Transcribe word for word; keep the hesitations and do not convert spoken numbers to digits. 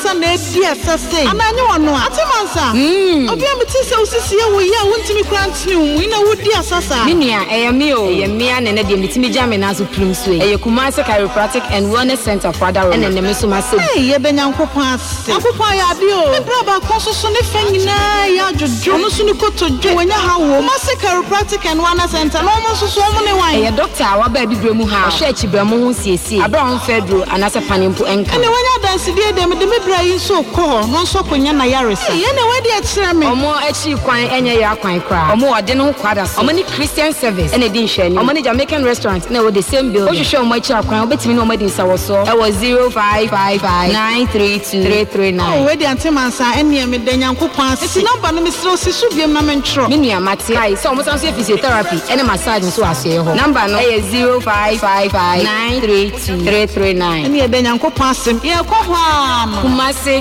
ansa na edi asase ananye wono atemansa mm obi ameti se osisi e wo ya wontimi krantini mu ina wodi asasa minia eye mi o eye mia na na de mitimi jame na so prim so eye Kumasi Chiropractic and Wellness Center for Adult and ene so ma se eh ye benyankopon ase akopon ya de o me braba konsoso ne fa nyina ya jojo no so ni kotojo wanya ha wo Kumasi Chiropractic and Wellness Center no mo so so mo ne wan eye doctor wa ba bibire mu ha o hwe chibre mo ho siesie abra on fedro anase panimpo enka ene wanya danse de de me de me bra yi so ko no so konya na yaresa ye ne wadi e kire me omo achi kwan enye ya kwan kra omo ode no kwada so omo ni Christian service ene di nhwani omo ni Jamaican restaurant na wo the same bill o hwehwe omo achi akwan obetimi na omo di nsawo so e was zero five five five nine three two three three nine oh we di antemansa ene me de nyankopon ase eti number no me siro si su biem na me ntro me nua mate ai so omo sanso physiotherapy ene massage so ase ho number no e zero five five five nine three two three three nine ene de nyankopon ase ye ko ho am Kumasi